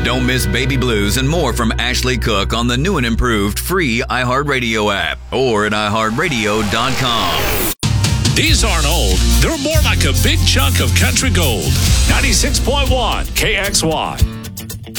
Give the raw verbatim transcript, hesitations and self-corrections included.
Don't miss Baby Blues and more from Ashley Cook on the new and improved free iHeartRadio app or at i heart radio dot com. These aren't old. They're more like a big chunk of country gold. ninety-six point one K X Y.